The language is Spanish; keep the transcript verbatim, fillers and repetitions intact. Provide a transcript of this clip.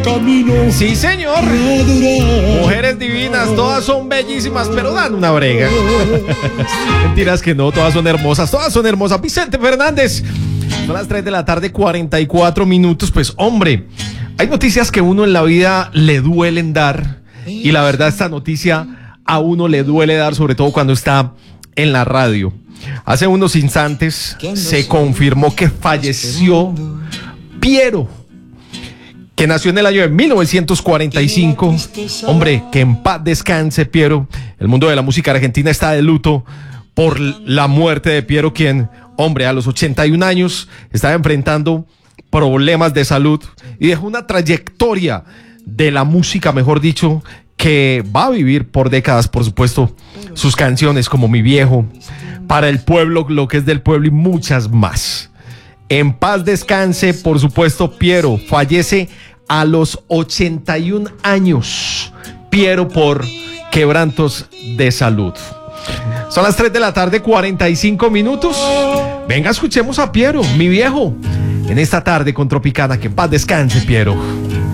camino. Sí, señor. Mujeres divinas, todas son bellísimas, pero dan una brega. Mentiras que no, todas son hermosas, todas son hermosas. Vicente Fernández. Son las tres de la tarde, cuarenta y cuatro minutos. Pues, hombre, hay noticias que uno en la vida le duelen dar. Y la verdad, esta noticia a uno le duele dar, sobre todo cuando está en la radio. Hace unos instantes se confirmó que falleció Piero, que nació en el año de mil novecientos cuarenta y cinco. Hombre, que en paz descanse Piero. El mundo de la música argentina está de luto por la muerte de Piero, quien, hombre, a los ochenta y un años estaba enfrentando problemas de salud y dejó una trayectoria de la música, mejor dicho, que va a vivir por décadas, por supuesto. Sus canciones como Mi Viejo, Para el Pueblo, Lo que es del Pueblo y muchas más. En paz descanse, por supuesto, Piero. Fallece a los ochenta y un años. Piero por quebrantos de salud. Son las tres de la tarde, cuarenta y cinco minutos. Venga, escuchemos a Piero, Mi Viejo, en esta tarde con Tropicana. Que en paz descanse, Piero.